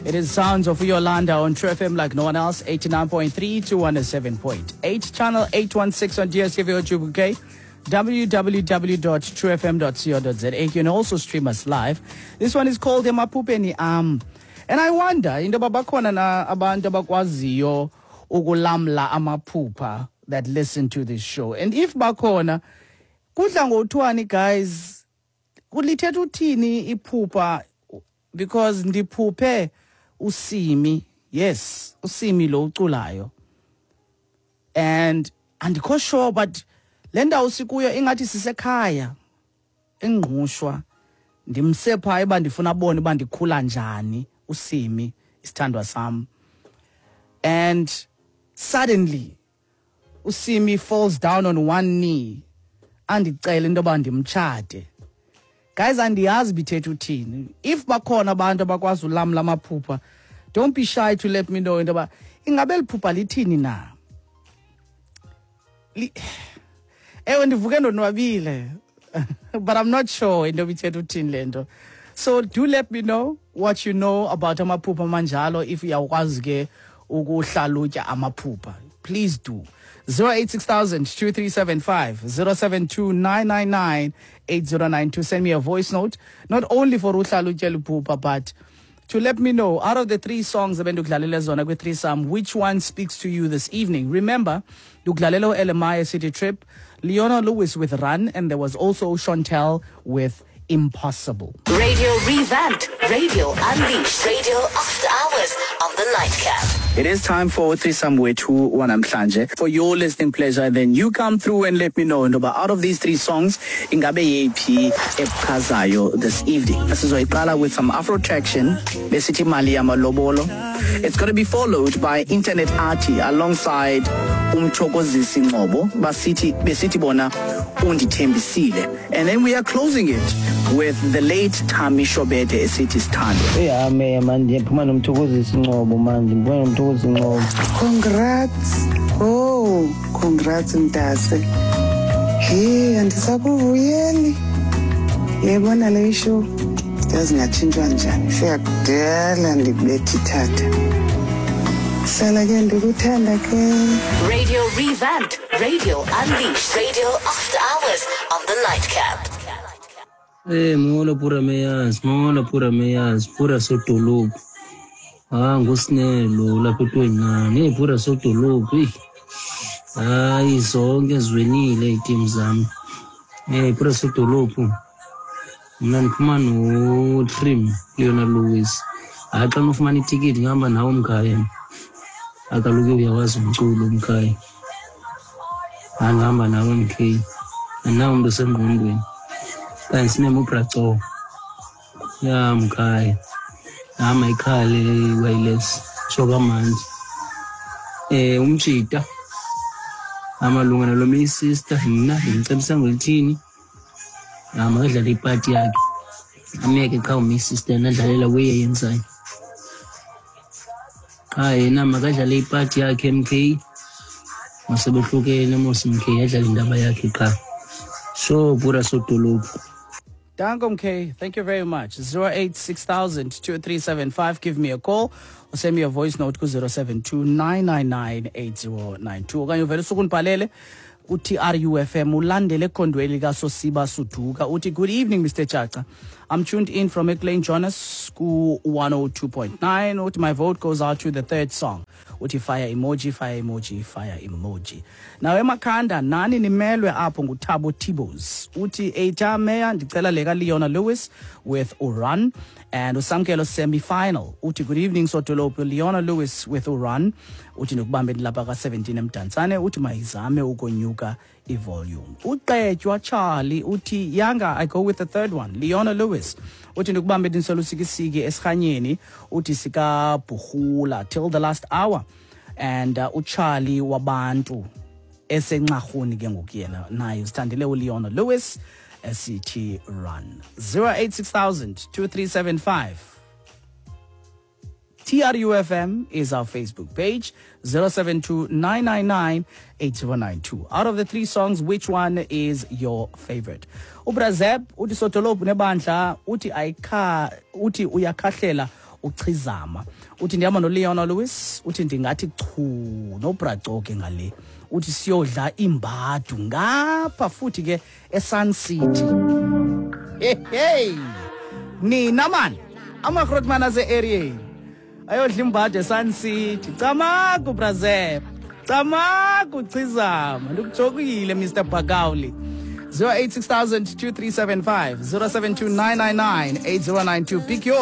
It is Sounds of Yolanda on True FM like no one else, 89.3 to 107.8. Channel 816 on DSTV UK, www.truefm.co.za. You can also stream us live. This one is called Emapupeni Am. And I wonder, into babakhona na abantu abakwaziyo ukulamla amaphupha that listen to this show. And if bakhona, kudla ngothuani guys, kulithetha uthini iphupha, because ndiphuphe uSimi. Yes, uSimi lo uculayo. And andikho sure, but le ndawo sikuyo ingathi sisekhaya engqushwa. Ndimsepha eba ndifuna bona uba ndikhula njani uSimi isithandwa sam. And suddenly uSimi falls down on one knee andicela into yoba ndimtshate. Guys, andiyazi bithetha uthini. If bakhona abantu abakwazi ulamla amaphupha, don't be shy to let me know into yoba ingabe liphupha lithini na. Ewe ndivuke ndonwabile. But I'm not sure into bithetha uthini lento. So do let me know what you know about amaphupha manjalo if uyakwazi ke ukuhlalutya amaphupha. Please do. 086,000-2375, 072-999-8092. Send me a voice note, not only for uhlalutya luphupha, but to let me know, out of the 3 songs abendukudlalela zona kwi 3 which one speaks to you this evening. Remember, dukudlalela LMI City Trip, Leona Lewis with Run, and there was also Chantel with Impossible. Radio revamped, radio unleashed, radio after hours on the nightcap. It is time for Threesome with Who Wanamhlanje. For your listening pleasure, then you come through and let me know. And out of these 3 songs, ingabe yephi ebuchazayo this evening. Sizoyiqala with some Afro traction, besithi mali yamalobolo. It's going to be followed by Internet Arty alongside Umchokozisi Ngobo, besithi bona undithembisile. And then we are closing it with the late Tami Shobede esithi Sithando. Yeah, man, ndiphuma nomthokozisi Ngobo man, ndiphuma nomthokozisi Ngobo. Congrats. Oh, congrats Mtase. Hey, andisakuvuyeli. Yebona le show. Yazi ngatshintshwa njani. Siyakudala ndikubethi tata. Sala ke ndikuthanda ke. Radio revamped, radio unleashed, radio after hours on the nightcap. Hey, mola pura meyas, pura sotolobu. Ngusnelo lapho etwenani, pura sotolobu. Hayi zonke zwenile itim zami. Pura sotolobu. Mina ndiphuma no-Trim, Leona Lewis. Hayi xa nofumana itikiti ngihamba nawo umkhaya. Akaluke uyawazi umculo umkhaya. Ngihamba nawo MK. Andinawo umuntu osengqondweni. Kanti sinemubhaco. Ya mkhaya. Hamba ikhale wireless. Shoka manje. Umtshita. Amalunga nalo my sister mina ngicebisa ngolithini. Makadlala iparty yakhe. Ameke cha my sister nadlalela weye yenzayo. Yena makadlala iparty yakhe MK. Masebehlukene mos MK yadlala indaba yakhe cha. So pura sotolobu. Dango MK, thank you very much. 086,000-2375. Give me a call or send me a voice note to 072-999-8092. Okanye uvele usukunibhalele uthi RUFM ulandele ekhondweni kaSosiba Suduka uthi good evening Mr. Chacha. I'm tuned in from McLean Jonas ku 102.9. Uthi my vote goes out to the 3rd song. Uthi fire emoji, fire emoji, fire emoji. Now emakhanda nani nimelwe apho nguThabo Tibos. Uthi Eta Meya ndicela leka Leona Lewis with Uran and usamkelo semi-final. Uthi good evening Sotolopo, Leona Lewis with Uran. Uthi nokubambeni lapha ka 17 emdantsane uthi mayizame ukonyuka i-volume. Uqetywa Charlie uthi Yanga I go with the 3rd one, Leona Lewis. Uthi nokubambeni insolusiki eskhanyeni uthi sika Buhula till the last hour. And uCharlie wabantu esenxarhuni ke ngokuyena naye usithandile uLeona Lewis esithi Run. 086,000-2375. TRUFM is our Facebook page, 072-999-8092. Out of the 3 songs, which one is your favorite? Ubrazeb, uti sotolobu nebandla, uti uyakahlela uChizama. Uthi ndihamba noLeona Lewis, uthi ndingathi chu noBracoke ngale. Uthi siyodla imbadu ngapha futhi ke eSun City. Hey. Nina man, amagrotman ase-area. Ayodla imbadu eSun City. Camaku Brazil. Camaku Chizama. Ndikujokile Mr. Bhagauli. 086 2375 072 999 8092. Pick your